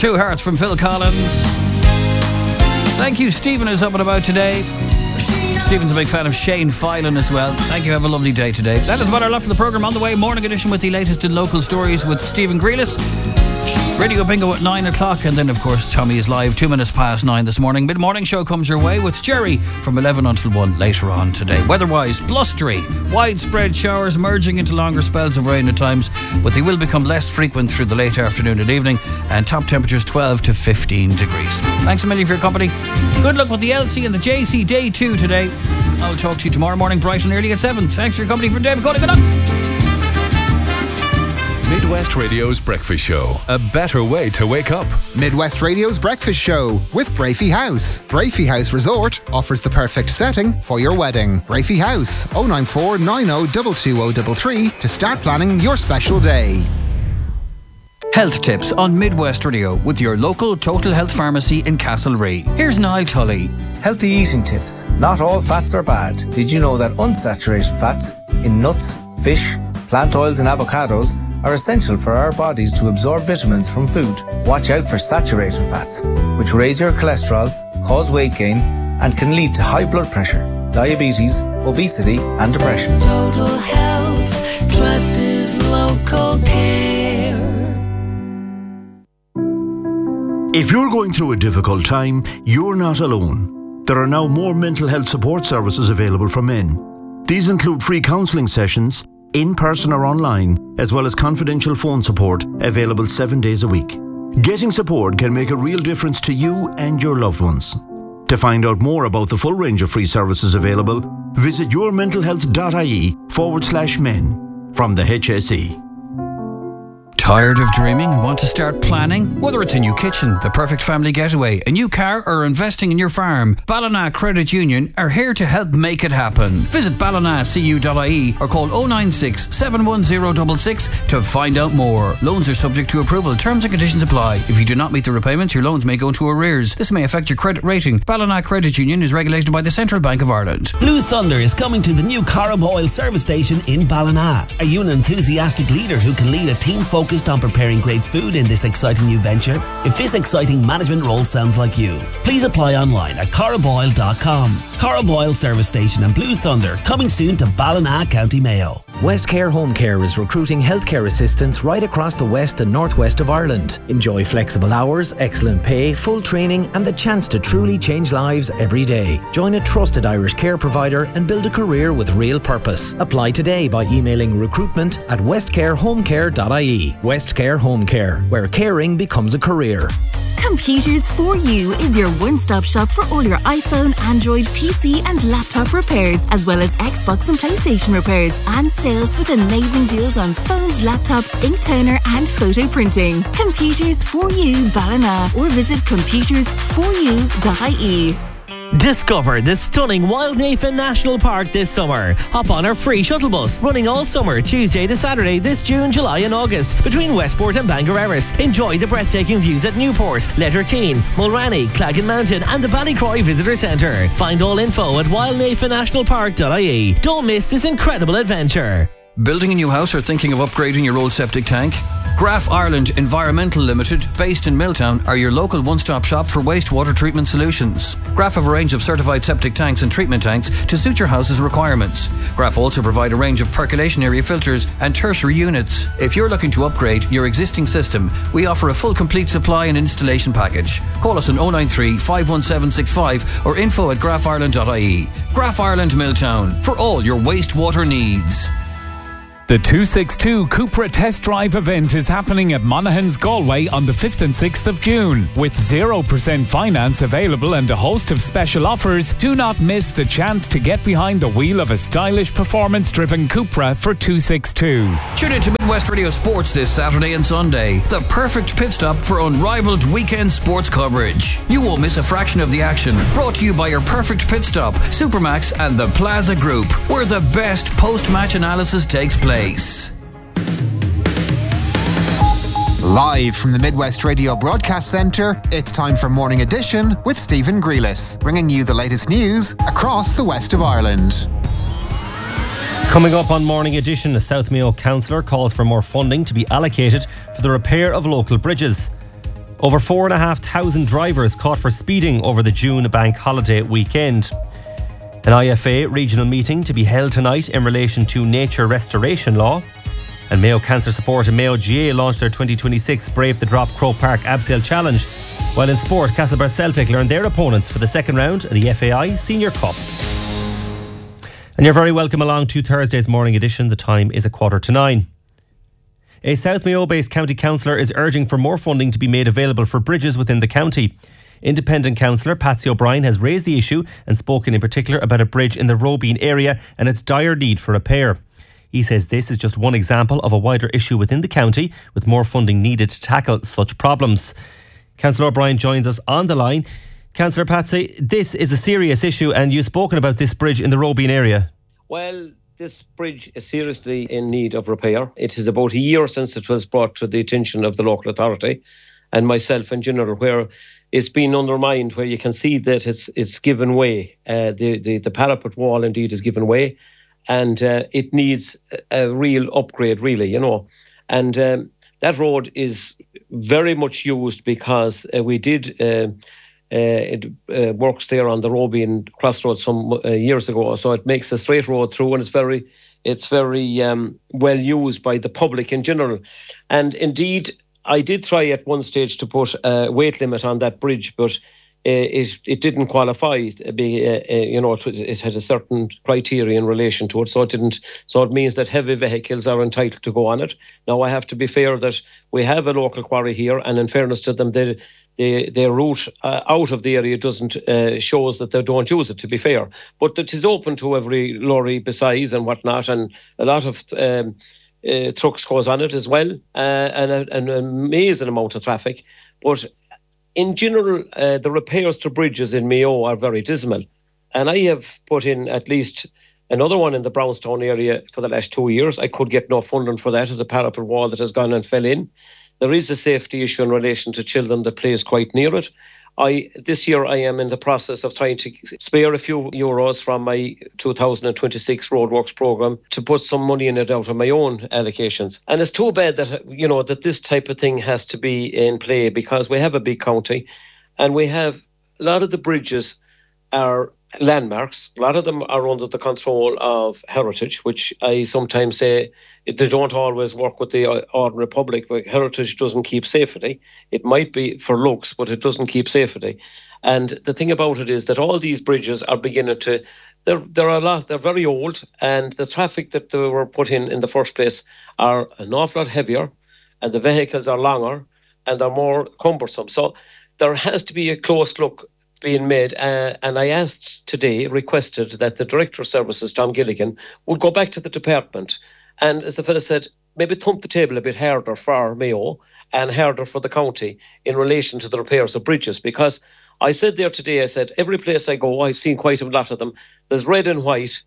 Two Hearts from Phil Collins. Thank you, Stephen is up and about today. Stephen's a big fan of Shane Filan as well. Thank you, have a lovely day today. That is what I left for the programme. On the way, morning edition with the latest in local stories with Stephen Grealis. Radio Bingo at 9 o'clock, and then of course Tommy is live 2 minutes past 9 this morning. Mid-morning show comes your way with Jerry from 11 until 1 later on today. Weather-wise, blustery, widespread showers merging into longer spells of rain at times, but they will become less frequent through the late afternoon and evening, and top temperatures 12 to 15 degrees. Thanks a million for your company. Good luck with the LC and the JC Day 2 today. I'll talk to you tomorrow morning bright and early at 7. Thanks for your company. From David Cody, good luck. Midwest Radio's Breakfast Show. A better way to wake up. Midwest Radio's Breakfast Show with Brafey House. Brafey House Resort offers the perfect setting for your wedding. Brafey House, 094 90 22033 to start planning your special day. Health tips on Midwest Radio with your local Total Health Pharmacy in Castlereagh. Here's Niall Tully. Healthy eating tips. Not all fats are bad. Did you know that unsaturated fats in nuts, fish, plant oils and avocados are essential for our bodies to absorb vitamins from food? Watch out for saturated fats, which raise your cholesterol, cause weight gain, and can lead to high blood pressure, diabetes, obesity, and depression. Total Health, trusted local care. If you're going through a difficult time, you're not alone. There are now more mental health support services available for men. These include free counselling sessions, in person or online, as well as confidential phone support available 7 days a week. Getting support can make a real difference to you and your loved ones. To find out more about the full range of free services available, visit yourmentalhealth.ie/men from the HSE. Tired of dreaming and want to start planning? Whether it's a new kitchen, the perfect family getaway, a new car, or investing in your farm, Ballina Credit Union are here to help make it happen. Visit ballinacu.ie or call 096 71066 to find out more. Loans are subject to approval. Terms and conditions apply. If you do not meet the repayments, your loans may go into arrears. This may affect your credit rating. Ballina Credit Union is regulated by the Central Bank of Ireland. Blue Thunder is coming to the new Corrib Oil service station in Ballina. Are you an enthusiastic leader who can lead a team focused on preparing great food in this exciting new venture? If this exciting management role sounds like you, please apply online at corriboil.com. Corrib Oil Service Station and Blue Thunder coming soon to Ballina, County Mayo. Westcare Home Care is recruiting healthcare assistants right across the west and northwest of Ireland. Enjoy flexible hours, excellent pay, full training and the chance to truly change lives every day. Join a trusted Irish care provider and build a career with real purpose. Apply today by emailing recruitment@westcarehomecare.ie. Westcare Home Care, where caring becomes a career. Computers for You is your one-stop shop for all your iPhone, Android, PC and laptop repairs, as well as Xbox and PlayStation repairs and sales with amazing deals on phones, laptops, ink toner and photo printing. Computers for You Ballina, or visit computersforyou.ie. Discover the stunning Wildnafen National Park this summer. Hop on our free shuttle bus, running all summer, Tuesday to Saturday this June, July and August, between Westport and Bangor Erris. Enjoy the breathtaking views at Newport, Letterteen, Mulranny, Claggan Mountain and the Ballycroy Visitor Centre. Find all info at wildnafennationalpark.ie. Don't miss this incredible adventure. Building a new house or thinking of upgrading your old septic tank? Graf Ireland Environmental Limited, based in Milltown, are your local one-stop shop for wastewater treatment solutions. Graf have a range of certified septic tanks and treatment tanks to suit your house's requirements. Graf also provide a range of percolation area filters and tertiary units. If you're looking to upgrade your existing system, we offer a full complete supply and installation package. Call us on 093 51765 or info@grafireland.ie. Graf Ireland Milltown, for all your wastewater needs. The 262 Cupra Test Drive event is happening at Monaghan's Galway on the 5th and 6th of June. With 0% finance available and a host of special offers, do not miss the chance to get behind the wheel of a stylish, performance-driven Cupra for 262. Tune in to Midwest Radio Sports this Saturday and Sunday. The perfect pit stop for unrivaled weekend sports coverage. You won't miss a fraction of the action. Brought to you by your Perfect Pit Stop, Supermax and the Plaza Group, where the best post-match analysis takes place. Live from the Midwest Radio Broadcast Centre, it's time for Morning Edition with Stephen Grealis, bringing you the latest news across the west of Ireland. Coming up on Morning Edition, a South Mayo councillor calls for more funding to be allocated for the repair of local bridges. Over 4,500 drivers caught for speeding over the June bank holiday weekend. An IFA regional meeting to be held tonight in relation to nature restoration law. And Mayo Cancer Support and Mayo GA launched their 2026 Brave the Drop Croke Park Abseil Challenge. While in sport, Castlebar Celtic learned their opponents for the second round of the FAI Senior Cup. And you're very welcome along to Thursday's morning edition. The time is 8:45. A South Mayo-based county councillor is urging for more funding to be made available for bridges within the county. Independent councillor Patsy O'Brien has raised the issue and spoken in particular about a bridge in the Robine area and its dire need for repair. He says this is just one example of a wider issue within the county, with more funding needed to tackle such problems. Councillor O'Brien joins us on the line. Councillor Patsy, this is a serious issue, and you've spoken about this bridge in the Robine area. Well, this bridge is seriously in need of repair. It is about a year since it was brought to the attention of the local authority and myself in general, where it's been undermined, where you can see that it's given way. The parapet wall indeed is given way, and it needs a real upgrade, really, you know. And that road is very much used because we did works there on the Robine crossroads some years ago. So it makes a straight road through, and it's very well used by the public in general. And indeed, I did try at one stage to put a weight limit on that bridge, but it didn't qualify. It had a certain criteria in relation to it, so it didn't. So it means that heavy vehicles are entitled to go on it. Now, I have to be fair that we have a local quarry here, and in fairness to them, their route out of the area doesn't shows that they don't use it, to be fair. But it is open to every lorry besides and whatnot, and a lot of trucks goes on it as well, and an amazing amount of traffic. But in general, the repairs to bridges in Mayo are very dismal. And I have put in at least another one in the Brownstown area for the last 2 years. I could get no funding for that, as a parapet wall that has gone and fell in. There is a safety issue in relation to children that plays quite near it. This year I am in the process of trying to spare a few euros from my 2026 roadworks programme to put some money in it out of my own allocations. And it's too bad that, that this type of thing has to be in play, because we have a big county and we have a lot of the bridges are landmarks. A lot of them are under the control of Heritage, which I sometimes say they don't always work with the ordinary public. Heritage doesn't keep safety. It might be for looks, but it doesn't keep safety. And the thing about it is that all these bridges are beginning to, they're very old, and the traffic that they were put in the first place are an awful lot heavier, and the vehicles are longer and they're more cumbersome. So there has to be a close look being made, and I requested that the Director of Services, Tom Gilligan, would go back to the department and, as the fellow said, maybe thump the table a bit harder for Mayo and harder for the county in relation to the repairs of bridges. Because I said there today, I said, every place I go, I've seen quite a lot of them. There's red and white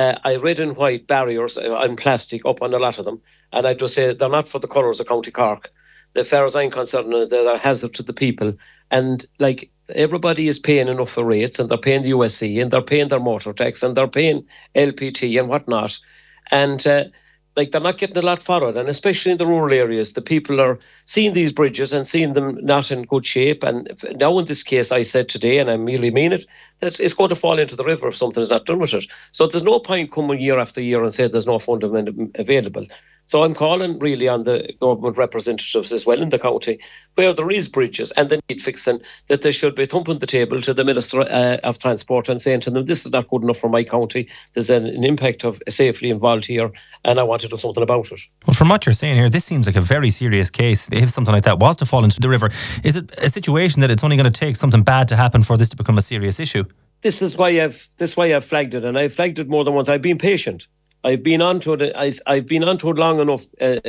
barriers and plastic up on a lot of them, and I just say they're not for the colours of County Cork. As far as I'm concerned, they're a hazard to the people. And like, everybody is paying enough for rates, and they're paying the USC, and they're paying their motor tax, and they're paying LPT and whatnot. And they're not getting a lot for it. And especially in the rural areas, the people are seeing these bridges and seeing them not in good shape. And now in this case, I said today, and I really mean it, that it's going to fall into the river if something is not done with it. So there's no point coming year after year and say there's no funding available. So I'm calling really on the government representatives as well in the county, where there is bridges and they need fixing, that they should be thumping the table to the Minister of Transport and saying to them, this is not good enough for my county. There's an impact of safety involved here, and I want to do something about it. Well, from what you're saying here, this seems like a very serious case. If something like that was to fall into the river, is it a situation that it's only going to take something bad to happen for this to become a serious issue? This is why I've flagged it, and I've flagged it more than once. I've been patient. I've been onto it. I've been onto it long enough,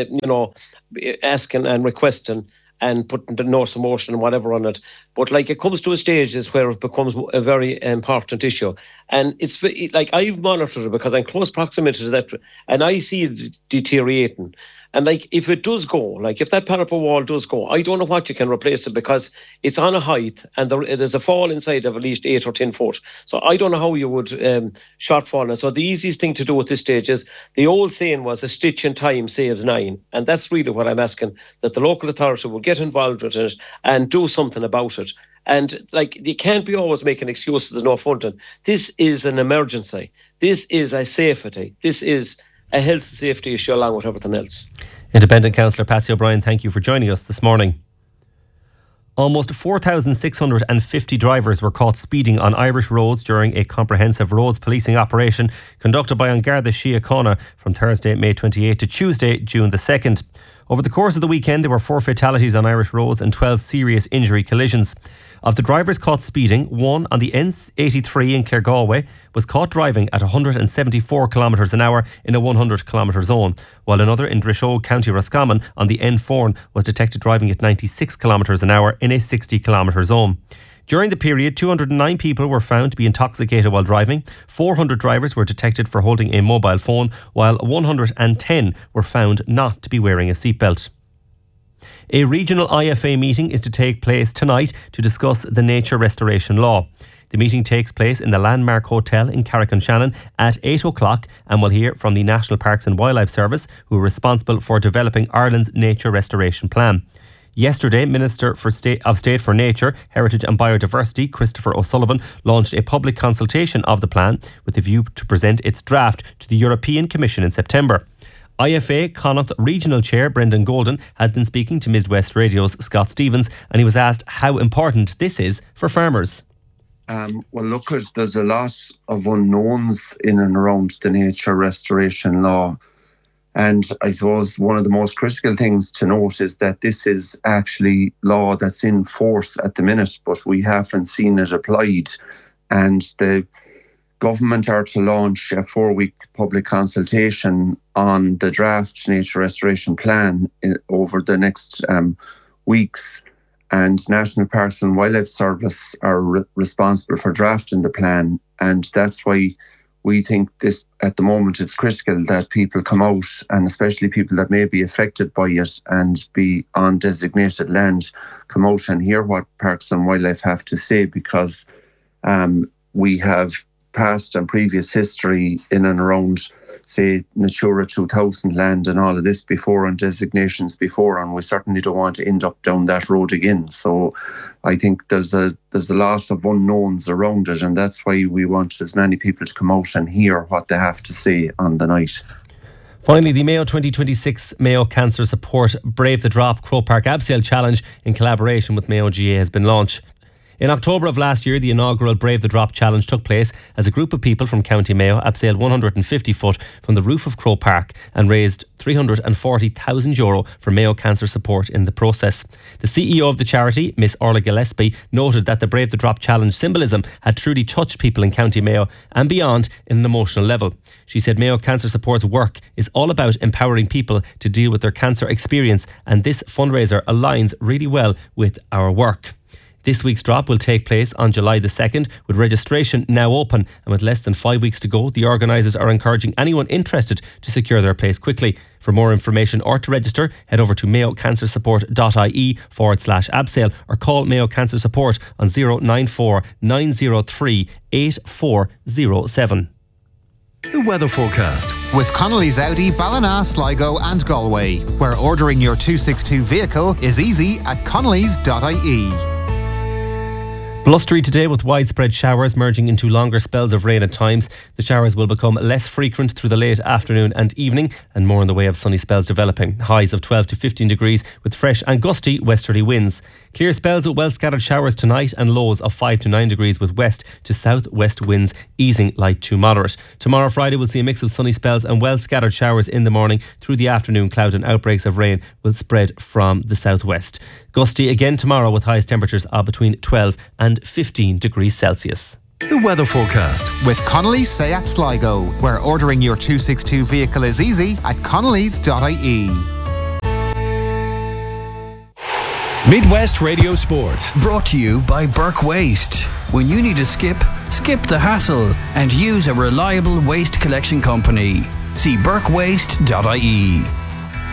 asking and requesting and putting the notice of motion and whatever on it. But like, it comes to a stage is where it becomes a very important issue, and it's like, I've monitored it because I'm close proximity to that, and I see it deteriorating. And like, if it does go, like if that parapet wall does go, I don't know what you can replace it, because it's on a height and there's a fall inside of at least 8 or 10 foot. So I don't know how you would shortfall it. So the easiest thing to do at this stage is, the old saying was, a stitch in time saves 9. And that's really what I'm asking, that the local authority will get involved with it and do something about it. And like, you can't be always making excuses, there's no funding. This is an emergency. This is a safety. This is a health and safety issue along with everything else. Independent Councillor Patsy O'Brien, thank you for joining us this morning. Almost 4,650 drivers were caught speeding on Irish roads during a comprehensive roads policing operation conducted by An Garda Síochána from Thursday, May 28 to Tuesday, June the 2nd. Over the course of the weekend, there were 4 fatalities on Irish roads and 12 serious injury collisions. Of the drivers caught speeding, one on the N83 in Claregalway was caught driving at 174 km an hour in a 100 km zone, while another in Drishogue, County Roscommon on the N4 was detected driving at 96 km an hour in a 60 km zone. During the period, 209 people were found to be intoxicated while driving. 400 drivers were detected for holding a mobile phone, while 110 were found not to be wearing a seatbelt. A regional IFA meeting is to take place tonight to discuss the nature restoration law. The meeting takes place in the Landmark Hotel in Carrick-on-Shannon at 8 o'clock and will hear from the National Parks and Wildlife Service, who are responsible for developing Ireland's nature restoration plan. Yesterday, Minister of State for Nature, Heritage and Biodiversity, Christopher O'Sullivan, launched a public consultation of the plan with a view to present its draft to the European Commission in September. IFA Connacht Regional Chair Brendan Golden has been speaking to Midwest Radio's Scott Stevens, and he was asked how important this is for farmers. Well, look, there's a lot of unknowns in and around the nature restoration law. And I suppose one of the most critical things to note is that this is actually law that's in force at the minute, but we haven't seen it applied. And the government are to launch a 4-week public consultation on the draft nature restoration plan over the next weeks. And National Parks and Wildlife Service are responsible for drafting the plan. And that's why we think this, at the moment, it's critical that people come out, and especially people that may be affected by it and be on designated land, come out and hear what Parks and Wildlife have to say, because we have past and previous history in and around, say, Natura 2000 land and all of this before, and designations before, and we certainly don't want to end up down that road again. So I think there's a lot of unknowns around it, and that's why we want as many people to come out and hear what they have to say on the night. Finally, the Mayo 2026 Mayo Cancer Support Brave the Drop Croke Park Abseil Challenge in collaboration with Mayo GA has been launched. In October of last year, the inaugural Brave the Drop Challenge took place as a group of people from County Mayo abseiled 150 foot from the roof of Croke Park and raised €340,000 for Mayo Cancer Support in the process. The CEO of the charity, Miss Orla Gillespie, noted that the Brave the Drop Challenge symbolism had truly touched people in County Mayo and beyond in an emotional level. She said Mayo Cancer Support's work is all about empowering people to deal with their cancer experience, and this fundraiser aligns really well with our work. This week's drop will take place on July the 2nd, with registration now open, and with less than 5 weeks to go, the organisers are encouraging anyone interested to secure their place quickly. For more information or to register, head over to mayocancersupport.ie/abseil or call Mayo Cancer Support on 094 903 8407. The weather forecast with Connolly's Audi, Ballina, Sligo and Galway, where ordering your 262 vehicle is easy at connellys.ie. Blustery today with widespread showers merging into longer spells of rain at times. The showers will become less frequent through the late afternoon and evening, and more in the way of sunny spells developing. Highs of 12 to 15 degrees with fresh and gusty westerly winds. Clear spells with well scattered showers tonight and lows of 5 to 9 degrees with west to south-west winds easing light to moderate. Tomorrow, Friday, we'll see a mix of sunny spells and well scattered showers in the morning. Through the afternoon, cloud and outbreaks of rain will spread from the southwest. Gusty again tomorrow with highest temperatures of between 12 and 15 degrees Celsius. The weather forecast with Connolly's Seat Sligo, where ordering your 262 vehicle is easy at connellys.ie. Midwest Radio Sport, brought to you by Burke Waste. When you need a skip the hassle and use a reliable waste collection company. See burkewaste.ie.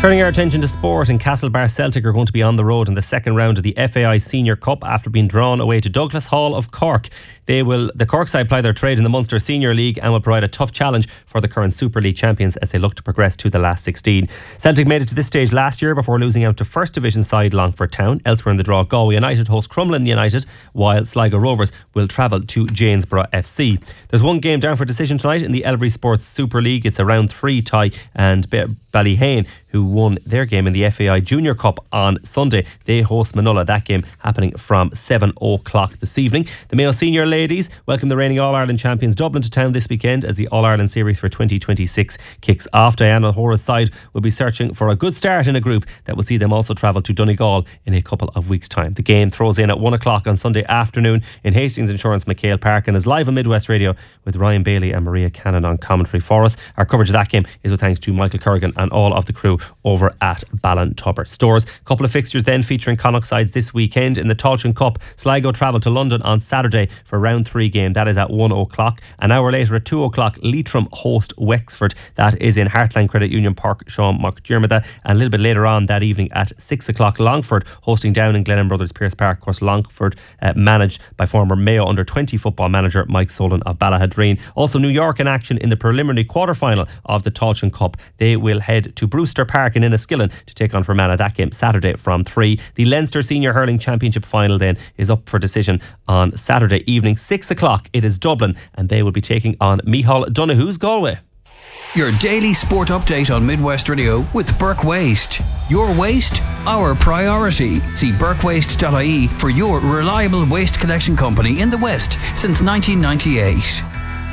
Turning our attention to sport, and Castlebar Celtic are going to be on the road in the second round of the FAI Senior Cup after being drawn away to Douglas Hall of Cork. The Cork side ply their trade in the Munster Senior League and will provide a tough challenge for the current Super League champions as they look to progress to the last 16. Celtic made it to this stage last year before losing out to First Division side Longford Town. Elsewhere in the draw, Galway United host Crumlin United, while Sligo Rovers will travel to Janesborough FC. There's one game down for decision tonight in the Elvery Sports Super League. It's a round 3 tie, and Ballyhane, who won their game in the FAI Junior Cup on Sunday, they host Manola. That game happening from 7 o'clock this evening. The Mayo Senior ladies welcome the reigning All-Ireland champions Dublin to town this weekend as the All-Ireland Series for 2026 kicks off. Diana O'Hora's side will be searching for a good start in a group that will see them also travel to Donegal in a couple of weeks' time. The game throws in at 1 o'clock on Sunday afternoon in Hastings Insurance McHale Park and is live on Midwest Radio with Ryan Bailey and Maria Cannon on commentary for us. Our coverage of that game is with thanks to Michael Corrigan and all of the crew over at Ballintubber Stores. A couple of fixtures then featuring Connacht sides this weekend. In the Tailteann Cup, Sligo travel to London on Saturday for round 3 game. That is at 1 o'clock. An hour later at 2 o'clock, Leitrim host Wexford. That is in Heartland Credit Union Park, Sean McDermott. And a little bit later on that evening at 6 o'clock, Longford hosting down in Glennon Brothers Pierce Park. Of course, Longford managed by former Mayo under-20 football manager Mike Solon of Ballahadreen. Also New York in action in the preliminary quarter-final of the Tailteann Cup. They will head to Brewster Park in Enniskillen to take on Fermanagh. That game Saturday from 3. The Leinster Senior Hurling Championship final then is up for decision on Saturday evening. 6 o'clock it is Dublin and they will be taking on Micheál Donoghue's Galway. Your daily sport update on Midwest Radio with Burke Waste. Your waste, our priority. See burkewaste.ie for your reliable waste collection company in the West since 1998.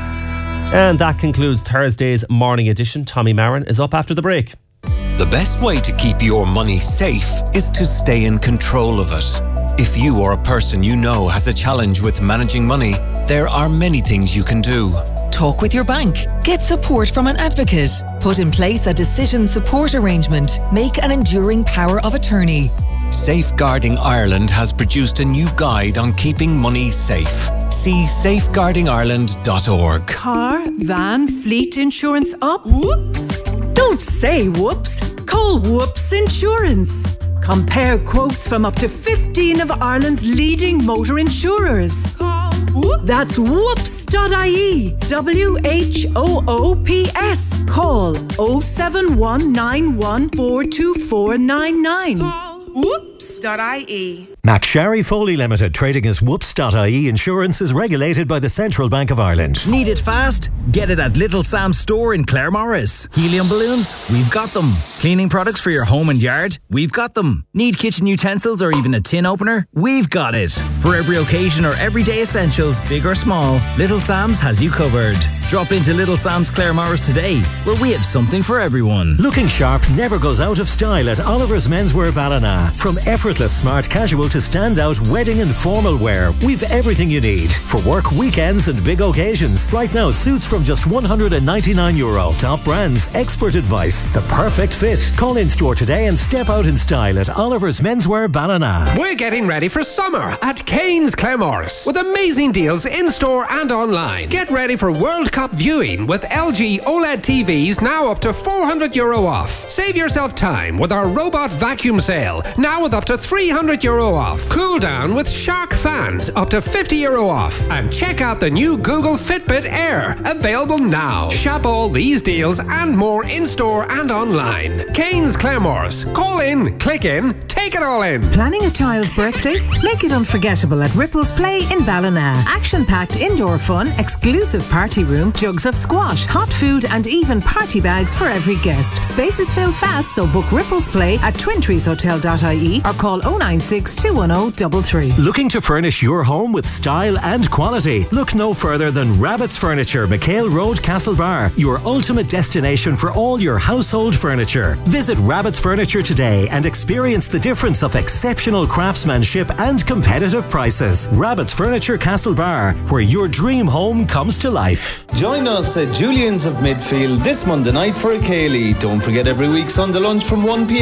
And that concludes Thursday's morning edition. Tommy Marin is up after the break. The best way to keep your money safe is to stay in control of it. If you or a person you know has a challenge with managing money, there are many things you can do. Talk with your bank. Get support from an advocate. Put in place a decision support arrangement. Make an enduring power of attorney. Safeguarding Ireland has produced a new guide on keeping money safe. See safeguardingireland.org. Car, van, fleet insurance up? Whoops! Don't say whoops. Call Whoops Insurance. Compare quotes from up to 15 of Ireland's leading motor insurers. Call Whoops. That's whoops.ie. WHOOPS. Call 07191424999. Whoops.ie. McSharry Foley Limited, trading as Whoops.ie Insurance, is regulated by the Central Bank of Ireland. Need it fast? Get it at Little Sam's store in Claremorris. Helium balloons? We've got them. Cleaning products for your home and yard? We've got them. Need kitchen utensils or even a tin opener? We've got it. For every occasion or everyday essentials, big or small, Little Sam's has you covered. Drop into Little Sam's Claremorris today, where we have something for everyone. Looking sharp never goes out of style at Oliver's Menswear Ballina. From effortless smart casual to standout wedding and formal wear, we've everything you need for work, weekends and big occasions. Right now, suits from just €199. Top brands, expert advice, the perfect fit. Call in store today and step out in style at Oliver's Menswear Ballina. We're getting ready for summer at Kane's Claremorris with amazing deals in store and online. Get ready for World Cup viewing with LG OLED TVs now up to €400 off. Save yourself time with our robot vacuum sale, now with up to €300 off. Cool down with Shark fans, up to €50 off. And check out the new Google Fitbit Air, available now. Shop all these deals and more in store and online. Kane's Claremorris. Call in, click in, take it all in. Planning a child's birthday? Make it unforgettable at Ripples Play in Ballina. Action-packed indoor fun, exclusive party room, jugs of squash, hot food and even party bags for every guest. Spaces fill fast, so book Ripples Play at twintreeshotel.ie or call 096 210 33. Looking to furnish your home with style and quality? Look no further than Rabbit's Furniture, McHale Road, Castlebar, your ultimate destination for all your household furniture. Visit Rabbit's Furniture today and experience the difference of exceptional craftsmanship and competitive prices. Rabbit's Furniture, Castlebar, where your dream home comes to life. Join us at Julian's of Midfield this Monday night for a Ceilidh. Don't forget every week Sunday lunch from 1 p.m.